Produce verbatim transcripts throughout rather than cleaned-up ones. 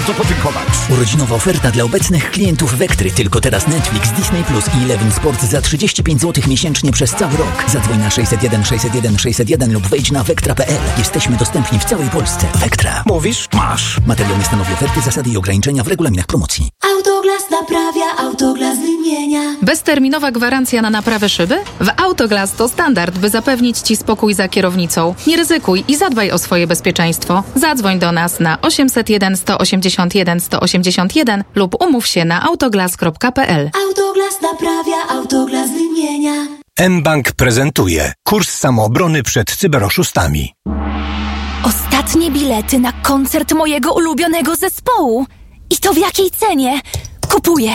bardzo podziękować. Urodzinowa oferta dla obecnych klientów Vektry. Tylko teraz Netflix, Disney Plus i Eleven Sport za trzydzieści pięć złotych miesięcznie przez cały rok. Zadzwoń na sześćset jeden sześćset jeden sześćset jeden lub wejdź na vektra kropka p l. Jesteśmy dostępni w całej Polsce. Vektra. Mówisz? Masz. Materiał nie stanowi oferty, zasady i ograniczenia w regulaminach promocji. Autoglas naprawia, Autoglas wymienia. Bezterminowa gwarancja na naprawę szyby? W Autoglas to standard, by zapewnić Ci spokój za kierownicą. Nie ryzykuj i zadbaj o swoje bezpieczeństwo. Zadzwoń do nas na osiemset jeden sto osiemdziesiąt jeden sto osiemdziesiąt jeden lub umów się na autoglas kropka p l. Autoglas naprawia, Autoglas wymienia. mBank prezentuje kurs samoobrony przed cyberoszustami. Ostatnie bilety na koncert mojego ulubionego zespołu. I to w jakiej cenie? Kupuję.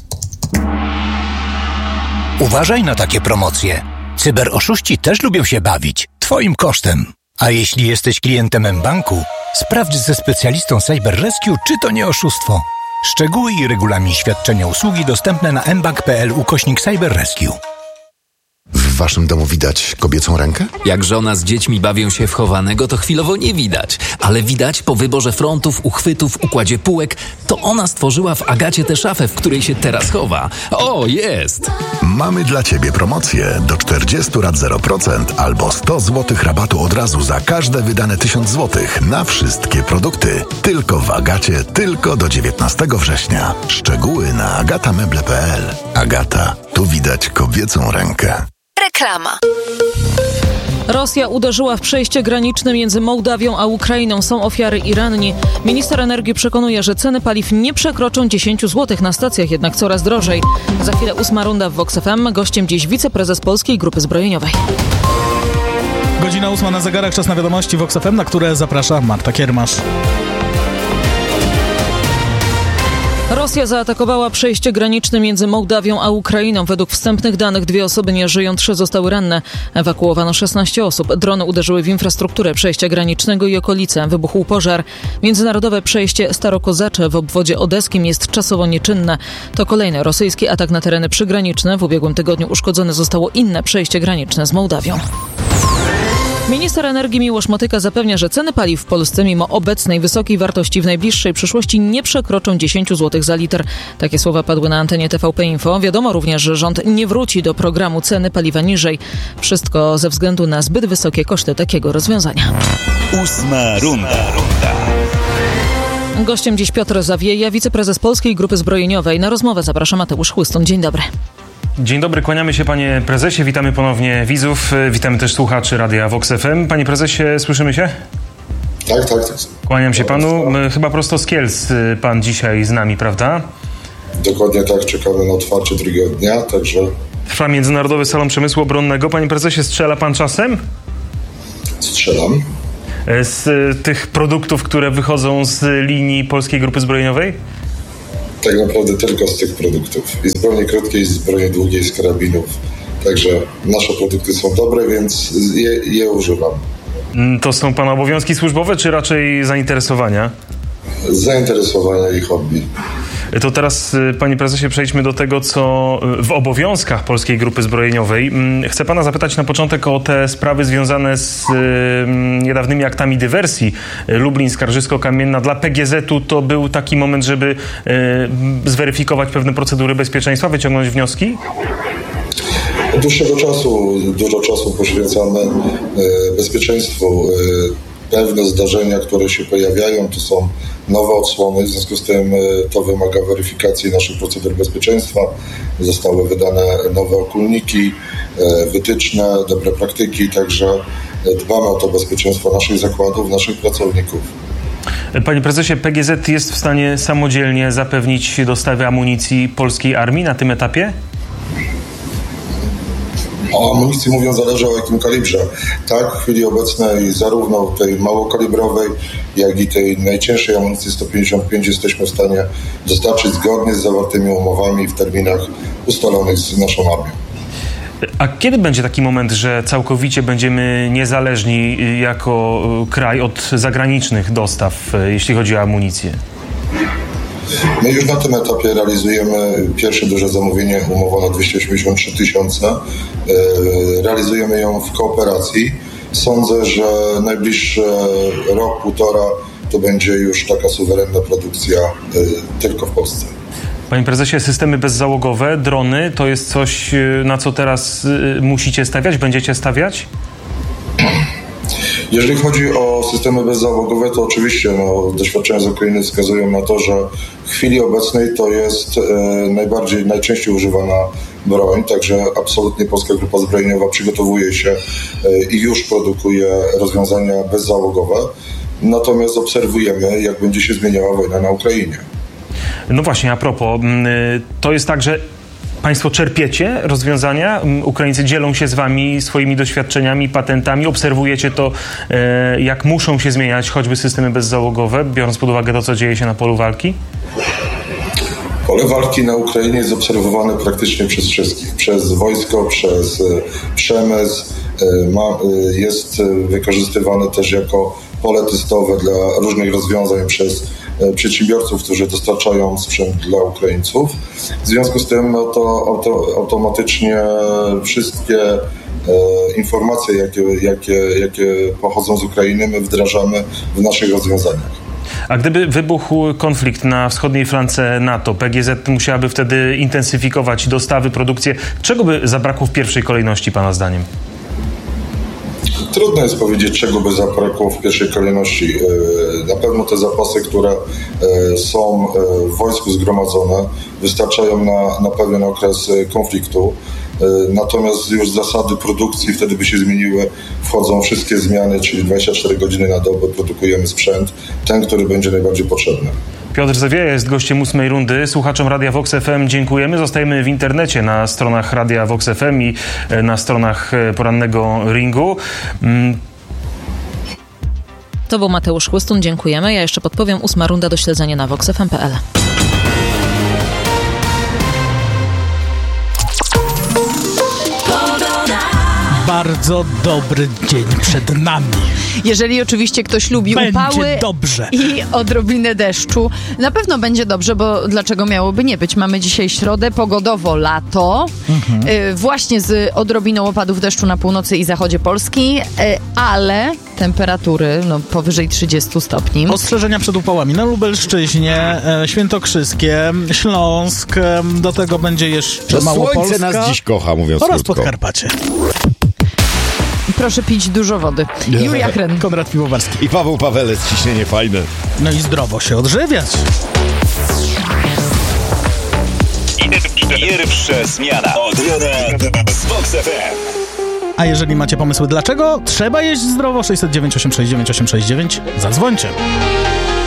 Uważaj na takie promocje. Cyberoszuści też lubią się bawić. Twoim kosztem. A jeśli jesteś klientem mBanku, sprawdź ze specjalistą Cyber Rescue, czy to nie oszustwo. Szczegóły i regulamin świadczenia usługi dostępne na mbank kropka p l ukośnik Cyber Rescue. W waszym domu widać kobiecą rękę? Jak żona z dziećmi bawią się w chowanego, to chwilowo nie widać. Ale widać po wyborze frontów, uchwytów, układzie półek, to ona stworzyła w Agacie tę szafę, w której się teraz chowa. O, jest! Mamy dla ciebie promocję. Do czterdziestu rat zero procent albo sto złotych rabatu od razu za każde wydane tysiąc złotych na wszystkie produkty. Tylko w Agacie, tylko do dziewiętnastego września. Szczegóły na agatameble kropka p l. Agata, tu widać kobiecą rękę. Reklama. Rosja uderzyła w przejście graniczne między Mołdawią a Ukrainą. Są ofiary i ranni. Minister energii przekonuje, że ceny paliw nie przekroczą dziesięć złotych, na stacjach jednak coraz drożej. Za chwilę ósma runda w Vox F M. Gościem dziś wiceprezes Polskiej Grupy Zbrojeniowej. Godzina ósma na zegarach, czas na wiadomości Vox F M, na które zaprasza Marta Kiermasz. Rosja zaatakowała przejście graniczne między Mołdawią a Ukrainą. Według wstępnych danych dwie osoby nie żyją, trzy zostały ranne. Ewakuowano szesnaście osób. Drony uderzyły w infrastrukturę przejścia granicznego i okolice. Wybuchł pożar. Międzynarodowe przejście Starokozacze w obwodzie odeskim jest czasowo nieczynne. To kolejny rosyjski atak na tereny przygraniczne. W ubiegłym tygodniu uszkodzone zostało inne przejście graniczne z Mołdawią. Minister energii Miłosz Motyka zapewnia, że ceny paliw w Polsce mimo obecnej wysokiej wartości w najbliższej przyszłości nie przekroczą dziesięć złotych za litr. Takie słowa padły na antenie T V P Info. Wiadomo również, że rząd nie wróci do programu ceny paliwa niżej. Wszystko ze względu na zbyt wysokie koszty takiego rozwiązania. Ósma runda. Gościem dziś Piotr Zawieja, wiceprezes Polskiej Grupy Zbrojeniowej. Na rozmowę zaprasza Mateusz Chłystun. Dzień dobry. Dzień dobry, kłaniamy się panie prezesie, witamy ponownie widzów, witamy też słuchaczy Radia Vox F M. Panie prezesie, słyszymy się? Tak, tak, tak. Kłaniam się panu, chyba prosto z Kielc pan dzisiaj z nami, prawda? Dokładnie tak, czekamy na otwarcie drugiego dnia, także... Trwa Międzynarodowy Salon Przemysłu Obronnego. Panie prezesie, strzela pan czasem? Strzelam. Z tych produktów, które wychodzą z linii Polskiej Grupy Zbrojeniowej? Tak naprawdę tylko z tych produktów. I z broni krótkiej, i z broni długiej, z karabinów. Także nasze produkty są dobre, więc je, je używam. To są pana obowiązki służbowe, czy raczej zainteresowania? Zainteresowania i hobby. To teraz, panie prezesie, przejdźmy do tego, co w obowiązkach Polskiej Grupy Zbrojeniowej. Chcę pana zapytać na początek o te sprawy związane z niedawnymi aktami dywersji. Lublin, Skarżysko-Kamienna. Dla P G Z u to był taki moment, żeby zweryfikować pewne procedury bezpieczeństwa, wyciągnąć wnioski? Od dłuższego czasu, dużo czasu poświęcamy bezpieczeństwu. Pewne zdarzenia, które się pojawiają, to są nowe odsłony, w związku z tym to wymaga weryfikacji naszych procedur bezpieczeństwa. Zostały wydane nowe okulniki, wytyczne, dobre praktyki, także dbamy o to bezpieczeństwo naszych zakładów, naszych pracowników. Panie prezesie, P G Z jest w stanie samodzielnie zapewnić dostawy amunicji polskiej armii na tym etapie? O amunicji mówiąc zależy o jakim kalibrze. Tak, w chwili obecnej zarówno tej małokalibrowej, jak i tej najcięższej amunicji sto pięćdziesiąt pięć jesteśmy w stanie dostarczyć zgodnie z zawartymi umowami w terminach ustalonych z naszą armią. A kiedy będzie taki moment, że całkowicie będziemy niezależni jako kraj od zagranicznych dostaw, jeśli chodzi o amunicję? My już na tym etapie realizujemy pierwsze duże zamówienie, umowa na dwieście osiemdziesiąt trzy tysiące. Realizujemy ją w kooperacji. Sądzę, że najbliższy rok, półtora to będzie już taka suwerenna produkcja tylko w Polsce. Panie prezesie, systemy bezzałogowe, drony, to jest coś, na co teraz musicie stawiać, będziecie stawiać? Jeżeli chodzi o systemy bezzałogowe, to oczywiście no, doświadczenia z Ukrainy wskazują na to, że w chwili obecnej to jest e, najbardziej, najczęściej używana broń, także absolutnie Polska Grupa Zbrojeniowa przygotowuje się e, i już produkuje rozwiązania bezzałogowe. Natomiast obserwujemy, jak będzie się zmieniała wojna na Ukrainie. No właśnie, a propos, to jest tak, że Państwo czerpiecie rozwiązania, Ukraińcy dzielą się z wami swoimi doświadczeniami, patentami, obserwujecie to, jak muszą się zmieniać choćby systemy bezzałogowe, biorąc pod uwagę to, co dzieje się na polu walki? Pole walki na Ukrainie jest obserwowane praktycznie przez wszystkich, przez wojsko, przez przemysł, jest wykorzystywane też jako pole testowe dla różnych rozwiązań przez przedsiębiorców, którzy dostarczają sprzęt dla Ukraińców. W związku z tym no to auto, automatycznie wszystkie e, informacje, jakie, jakie, jakie pochodzą z Ukrainy, my wdrażamy w naszych rozwiązaniach. A gdyby wybuchł konflikt na wschodniej flance NATO, P G Z musiałaby wtedy intensyfikować dostawy, produkcję. Czego by zabrakło w pierwszej kolejności, Pana zdaniem? Trudno jest powiedzieć, czego by zabrakło w pierwszej kolejności. Na pewno te zapasy, które są w wojsku zgromadzone, wystarczają na, na pewien okres konfliktu. Natomiast już zasady produkcji wtedy by się zmieniły. Wchodzą wszystkie zmiany, czyli dwadzieścia cztery godziny na dobę produkujemy sprzęt, ten, który będzie najbardziej potrzebny. Piotr Zawieja jest gościem ósmej rundy. Słuchaczom Radia Vox F M dziękujemy. Zostajemy w internecie na stronach Radia Vox F M i na stronach porannego ringu. To był Mateusz Chłystun, dziękujemy. Ja jeszcze podpowiem, ósma runda do śledzenia na vox f m kropka p l. Bardzo dobry dzień przed nami. Jeżeli oczywiście ktoś lubi będzie upały dobrze. I odrobinę deszczu, na pewno będzie dobrze, bo dlaczego miałoby nie być? Mamy dzisiaj środę, pogodowo lato, mhm. y, właśnie z odrobiną opadów deszczu na północy i zachodzie Polski, y, ale temperatury no, powyżej trzydziestu stopni. Ostrzeżenia przed upałami na Lubelszczyźnie, e, Świętokrzyskie, Śląsk, e, do tego będzie jeszcze to Małopolska. Słońce nas dziś kocha, mówiąc oraz krótko. Podkarpacie. Proszę pić dużo wody. Julia Chren. Konrad Piwowarski. I Paweł Pawelec, ciśnienie fajne. No i zdrowo się odżywiać. Pierwsza zmiana od rana z Vox F M. A jeżeli macie pomysły, dlaczego trzeba jeść zdrowo, sześć zero dziewięć osiem sześć dziewięć osiem sześć dziewięć, zadzwońcie.